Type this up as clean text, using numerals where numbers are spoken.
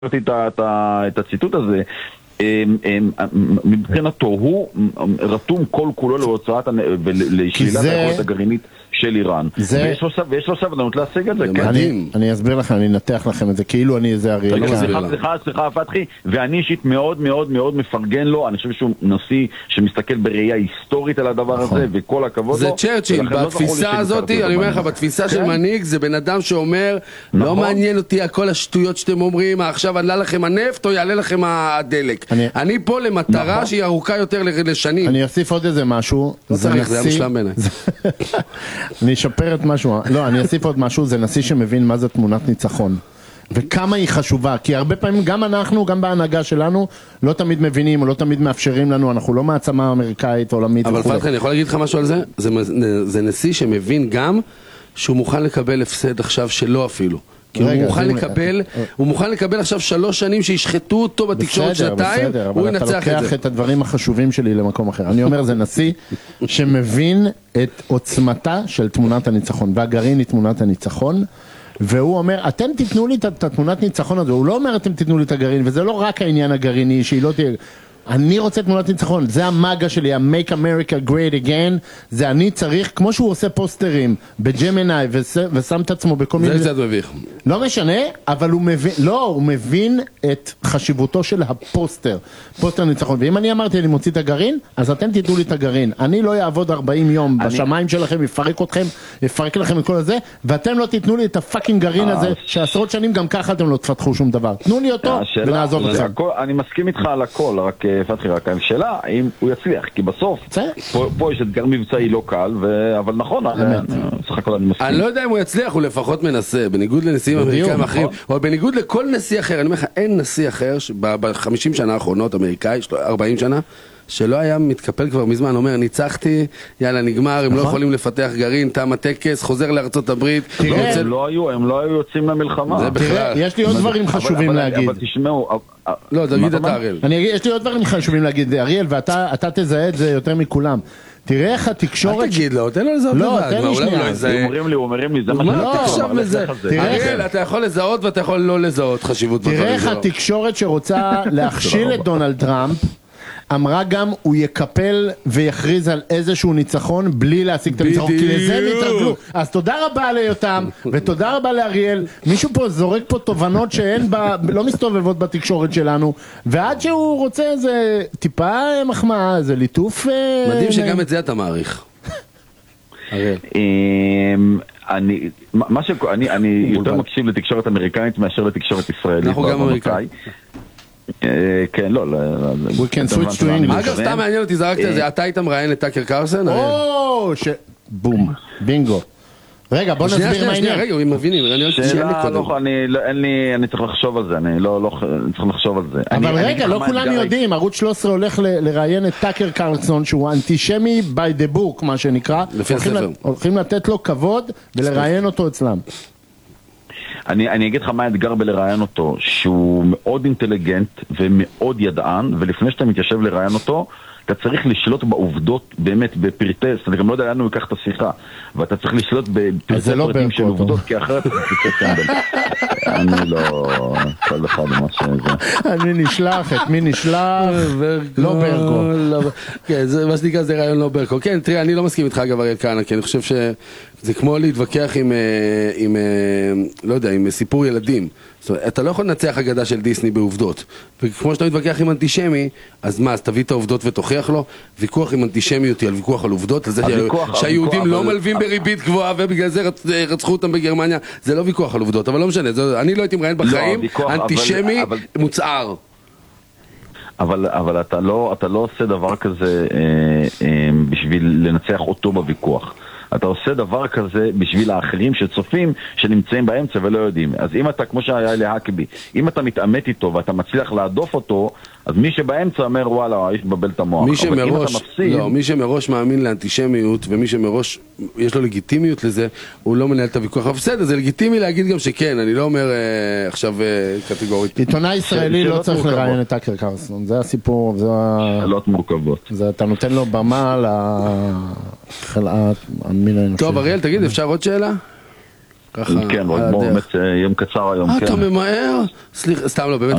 את הציטוט הזה, מבחינתו הוא רתום כל כולו להוצאת ולשלילת היכולת הגרעינית של איראן, ויש לו סבלנות להשיג את זה. אני אסביר לכם, אני אנתח לכם את זה כאילו אני איזה אריאל. סליחה פתחי, ואני אישית מאוד מאוד מאוד מפרגן לו. אני חושב שהוא נשיא שמסתכל בראייה היסטורית על הדבר הזה, וכל הכבוד לו. זה צ'רצ'יל, בתפיסה הזאת, אני אומר לך, בתפיסה של מנהיג, זה בן אדם שאומר, לא מעניין אותי כל השטויות שאתם אומרים, עכשיו עלה לכם הנפט או יעלה לכם הדלק. אני פה למטרה שהיא ארוכה יותר לשנים. אני אוסיף עוד איזה משהו. לא צריך, זה היה מושלם בעיניי. אני אשפר את משהו, לא, אני אוסיף עוד משהו. זה נשיא שמבין מה זה תמונת ניצחון וכמה היא חשובה, כי הרבה פעמים גם אנחנו, גם בהנהגה שלנו, לא תמיד מבינים או לא תמיד מאפשרים לנו, אנחנו לא מעצמה אמריקאית עולמית. אבל פתחי, אני יכול להגיד לך משהו על זה? זה נשיא שמבין גם שהוא מוכן לקבל הפסד עכשיו שלו אפילו, כי הוא מוכן לקבל עכשיו 3 שנים שישחטו אותו בתקשורת שנתיים, הוא ינצח את זה. אבל אתה לוקח את הדברים החשובים שלי למקום אחר. אני אומר, זה נשיא שמבין את עוצמתה של תמונת הניצחון, והגרעין היא תמונת הניצחון, והוא אומר, אתם תיתנו לי את התמונת ניצחון הזו. הוא לא אומר, אתם תיתנו לי את הגרעין, וזה לא רק העניין הגרעיני, שהיא לא תהיה... אני רוצה תמונת ניצחון, זה המאגה שלי, ה-Make America Great Again, זה אני צריך, כמו שהוא עושה פוסטרים בג'מיני ושם את עצמו בכל מיני... זה קצת מביך. לא משנה, אבל הוא מבין, לא, הוא מבין את חשיבותו של הפוסטר, פוסטר ניצחון. ואם אני אמרתי, אני מוציא את הגרעין, אז אתם תיתנו לי את הגרעין. אני לא יעבוד 40 יום בשמיים שלכם, יפרק אתכם, יפרק לכם את כל הזה, ואתם לא תיתנו לי את הפאקינג גרעין הזה, שעשרות שנים גם ככה אתם לא תפתחו שום דבר. תנו לי אותו ונעזוב אתכם. אני מסכים איתך על הכל, רק פתחי, רק השאלה האם הוא יצליח, כי בסוף פה יש אתגר מבצעי לא קל, אבל נכון, אני לא יודע אם הוא יצליח, הוא לפחות מנסה, בניגוד לנשיאים אמריקאים אחרים, או בניגוד לכל נשיא אחר. אני אומר לך, אין נשיא אחר ב-50 שנה האחרונות אמריקאי, 40 שנה, שלא היה מתקפל כבר מזמן, אומר, ניצחתי, יאללה, נגמר, הם לא יכולים לפתח גרעין, תם הטקס, חוזר לארצות הברית. הם לא היו יוצאים למלחמה. יש לי עוד דברים חשובים להגיד. אבל תשמעו... לא, תגיד אתה, אריאל. יש לי עוד דברים חשובים להגיד, אריאל, ואתה תזהה את זה יותר מכולם. תראה איך התקשורת... אל תגיד לו, תן לו לזהות לבד. לא, תן לי שנייה. אומרים לי, זה מה אריאל, אתה יכול לזהות ואתה יכול לא לזהות חשיבות בדברים. תראה איך התקשורת שרוצה להכשיל את דונלד טראמפ, אמרה גם הוא יקפל ויכריז על איזשהו ניצחון בלי להשיג את הניצחון, כי לזה הם יתרגלו. אז תודה רבה ליותם ותודה רבה לאריאל. מישהו פה זורק פה תובנות שהן לא מסתובבות בתקשורת שלנו, ועד שהוא רוצה איזה טיפה מחמאה, איזה ליטוף מדהים שגם את זה אתה מעריך. אריאל, אני יותר מקשיב לתקשורת אמריקאית מאשר לתקשורת ישראלית. אנחנו גם אמריקאים. כן, לא. We can switch to English. אגב, סתם מעניין אותי, זרקת את זה, אתה היית מראיין את טאקר קרלסון? בום, בינגו. רגע, בוא נסביר מה העניין. רגע, הם מבינים, אני צריך לחשוב על זה, אני צריך לחשוב על זה. אבל רגע, לא כולם יודעים, ערוץ 13 הולך לראיין את טאקר קרלסון, שהוא אנטישמי by the book, מה שנקרא. לפי הספר. הולכים לתת לו כבוד ולראיין אותו אצלם. אני אגיד לך מה האתגר בלראיין אותו, שהוא מאוד אינטליגנט ומאוד ידען, ולפני שאתה מתיישב לראיין אותו, אתה צריך לשלוט בעובדות באמת בפרטי, אתה גם לא יודע לאן הוא ייקח את השיחה, ואתה צריך לשלוט בפרטי פרטים של עובדות, כי אחרת אתה תצא סנדל. אני לא... כל אחד מה שזה. אני נשלח, את מי נשלח? לא ברגו. כן, מה שנקרא זה רעיון לא ברגו. כן, תראה, אני לא מסכים איתך אגב אריאל כהנא, כי אני חושב שזה כמו להתווכח עם לא יודע, עם סיפור ילדים. זאת אומרת, אתה לא יכול לנצח אגדה של דיסני בעובדות. וכמו שאתה מתווכח עם אנטישמי, אז מה, אז תביא את העובדות ותוכיח לו? ויכוח עם אנטישמיות היא על ויכוח על עובדות, על זה שהיהודים לא מלווים בריבית גבוהה ובגלל זה רצחו אותם בגרמניה. זה לא ויכוח על עובדות, אבל לא משנה, אני לא הייתי מראיין בחיים, אנטישמי מוצער. אבל אתה לא עושה דבר כזה בשביל לנצח אותו בוויכוח. אתה עושה דבר כזה בשביל האחרים שצופים, שנמצאים באמצע ולא יודעים. אז אם אתה, כמו שהיה להקבי, אם אתה מתאמת איתו ואתה מצליח להדוף אותו, אז מי שבאמצע אומר וואלה, יש בבל את המוח. מי שמראש מאמין לאנטישמיות, ומי שמראש יש לו לגיטימיות לזה, הוא לא מנהל את הוויכוח. אבל בסדר, זה לגיטימי להגיד גם שכן, אני לא אומר עכשיו קטגורית. עיתונאי ישראלי לא צריך לראיין את טאקר קרלסון, זה הסיפור. שאלות מורכבות. אתה נותן לו במה לחלאת המין האנושי. טוב, אריאל, תגיד, אפשר עוד שאלה? ככה, כן, על הדרך. באמת יום קצר היום, כן. אתה ממהר? סליחה, סתם לא, באמת.